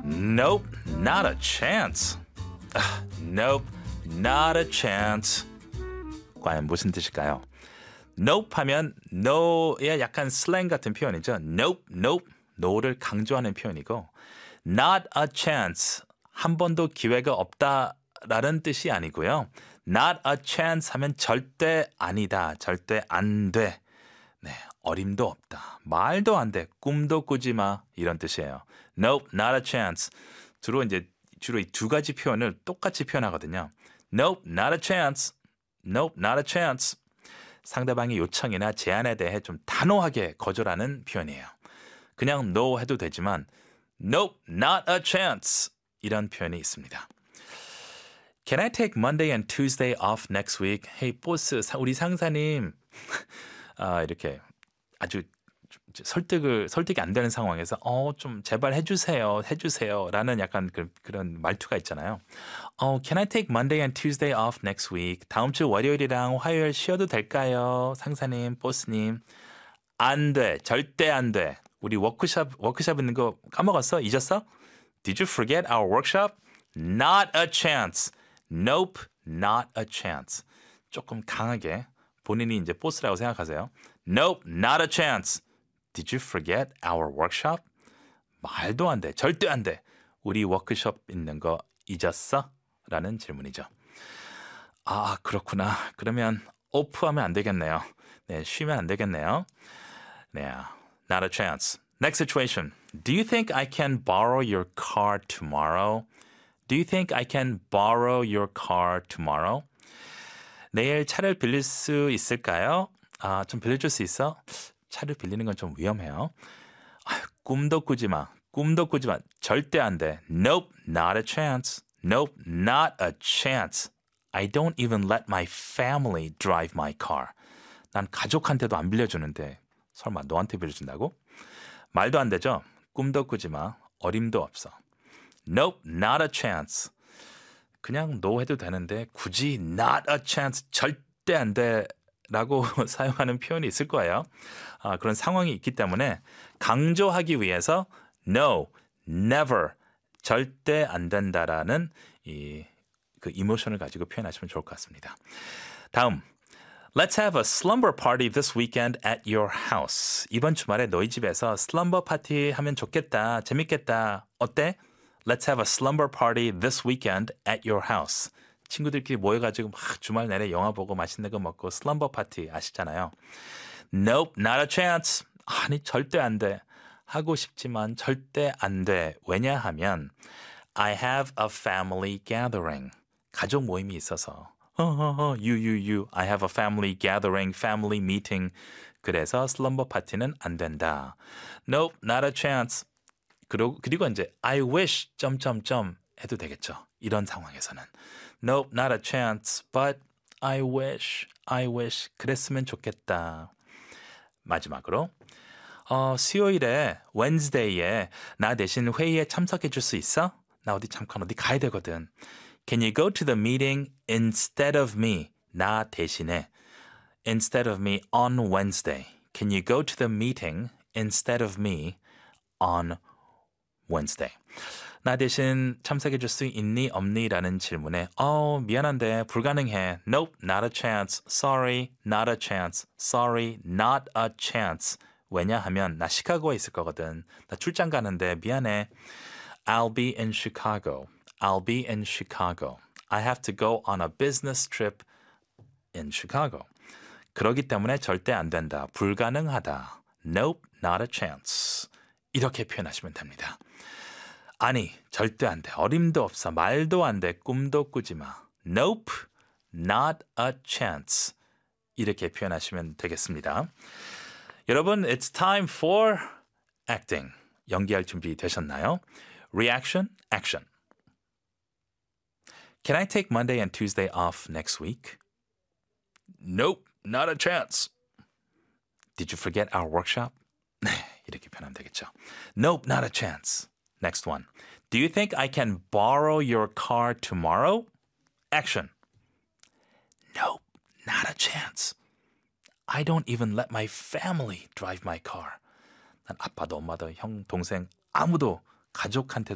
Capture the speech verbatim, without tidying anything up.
Nope, not a chance. 아, nope, not a chance. 과연 무슨 뜻일까요? Nope 하면 no의 약간 슬랭 같은 표현이죠. Nope, nope, no를 강조하는 표현이고 Not a chance, 한 번도 기회가 없다라는 뜻이 아니고요. Not a chance 하면 절대 아니다, 절대 안 돼. 네, 어림도 없다, 말도 안 돼, 꿈도 꾸지 마 이런 뜻이에요. Nope, not a chance. 주로 이제 주로 이 두 가지 표현을 똑같이 표현하거든요. Nope, not a chance. Nope, not a chance. 상대방의 요청이나 제안에 대해 좀 단호하게 거절하는 표현이에요. 그냥 no 해도 되지만 Nope, not a chance. 이런 표현이 있습니다. Can I take Monday and Tuesday off next week? Hey, 보스, 우리 상사님. 아, 이렇게 아주 설득을 설득이 안 되는 상황에서 어, 좀 제발 해주세요, 해주세요라는 약간 그, 그런 말투가 있잖아요. 어, Can I take Monday and Tuesday off next week? 다음 주 월요일이랑 화요일 쉬어도 될까요, 상사님, 보스님? 안 돼, 절대 안 돼. 우리 워크숍 워크숍 있는 거 까먹었어? 잊었어? Did you forget our workshop? Not a chance. Nope, not a chance. 조금 강하게 본인이 이제 보스라고 생각하세요. Nope, not a chance. Did you forget our workshop? 말도 안 돼, 절대 안 돼. 우리 워크숍 있는 거 잊었어? 라는 질문이죠. 아, 그렇구나. 그러면 오프하면 안 되겠네요. 네, 쉬면 안 되겠네요. 네, not a chance. Next situation. Do you think I can borrow your car tomorrow? Do you think I can borrow your car tomorrow? 내일 차를 빌릴 수 있을까요? 아, 좀 빌려줄 수 있어? 차를 빌리는 건 좀 위험해요. 아유, 꿈도 꾸지 마. 꿈도 꾸지 마. 절대 안 돼. Nope, not a chance. Nope, not a chance. I don't even let my family drive my car. 난 가족한테도 안 빌려주는데 설마 너한테 빌려준다고? 말도 안 되죠? 꿈도 꾸지 마. 어림도 없어. Nope, not a chance. 그냥 no 해도 되는데 굳이 not a chance, 절대 안 돼 라고 사용하는 표현이 있을 거예요. 아, 그런 상황이 있기 때문에 강조하기 위해서 no, never, 절대 안 된다라는 이, 그 이모션을 가지고 표현하시면 좋을 것 같습니다. 다음, Let's have a slumber party this weekend at your house. 이번 주말에 너희 집에서 슬럼버 파티 하면 좋겠다, 재밌겠다. 어때? Let's have a slumber party this weekend at your house. 친구들끼리 모여가지고 막 주말 내내 영화 보고 맛있는 거 먹고 슬럼버 파티 아시잖아요. Nope, not a chance. 아니, 절대 안 돼. 하고 싶지만 절대 안 돼. 왜냐하면 I have a family gathering. 가족 모임이 있어서. 어허허, you, you, you. I have a family gathering, family meeting. 그래서 슬럼버 파티는 안 된다. Nope, not a chance. 그리고, 그리고 이제 I wish 점점점 해도 되겠죠. 이런 상황에서는 Nope, not a chance. But I wish, I wish. 그랬으면 좋겠다. 마지막으로 어, 수요일에 Wednesday에 나 대신 회의에 참석해 줄 수 있어? 나 어디 잠깐 어디 가야 되거든. Can you go to the meeting instead of me? 나 대신에 instead of me on Wednesday. Can you go to the meeting instead of me on Wednesday? 나 대신 참석해 줄 수 있니 없니? 라는 질문에 어, 미안한데 불가능해. Nope, not a chance. Sorry, not a chance. Sorry, not a chance. 왜냐하면 나 시카고에 있을 거거든. 나 출장 가는데 미안해. I'll be in Chicago. I'll be in Chicago. I have to go on a business trip in Chicago. 그러기 때문에 절대 안 된다. 불가능하다. Nope, not a chance. 이렇게 표현하시면 됩니다. 아니, 절대 안 돼. 어림도 없어. 말도 안 돼. 꿈도 꾸지 마. Nope, not a chance. 이렇게 표현하시면 되겠습니다. 여러분, it's time for acting. 연기할 준비 되셨나요? Reaction, action. Can I take Monday and Tuesday off next week? Nope, not a chance. Did you forget our workshop? 네, 이렇게 표현하면 되겠죠. Nope, not a chance. Next one. Do you think I can borrow your car tomorrow? Action. Nope, not a chance. I don't even let my family drive my car. 난 아빠도 엄마도 형, 동생 아무도 가족한테